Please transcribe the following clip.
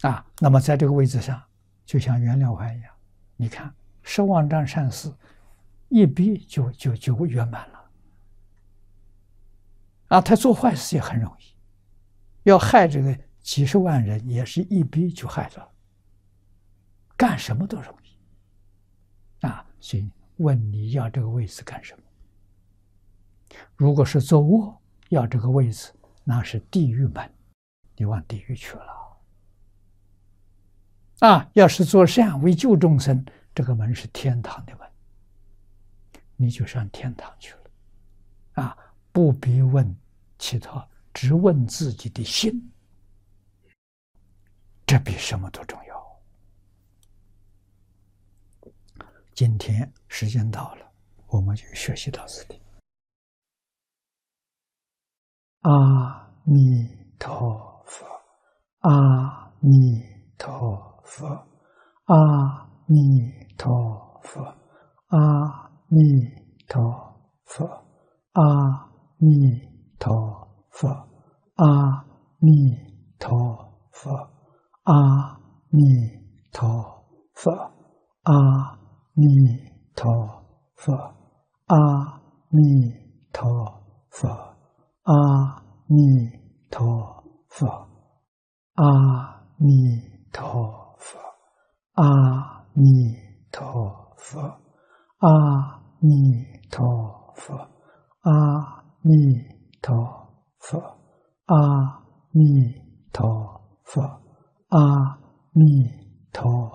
那么在这个位置上，就像袁了怀一样，你看10万张善事，一笔就圆满了。他做坏事也很容易，要害这个几十万人，也是一笔就害了。干什么都容易。所以问你要这个位置干什么？如果是做恶，要这个位置，那是地狱门，你往地狱去了。要是做善为救众生，这个门是天堂的门，你就上天堂去了。不必问其他，只问自己的心，这比什么都重要。今天时间到了，我们就学习到此地。阿弥陀佛，阿弥陀佛，阿弥陀佛，阿弥陀佛，阿弥陀佛，阿弥陀佛，阿弥陀佛，阿弥陀佛，阿弥陀佛，阿弥陀佛，阿弥陀佛，阿弥陀佛，阿弥陀佛，阿弥陀佛，阿弥陀佛，阿弥陀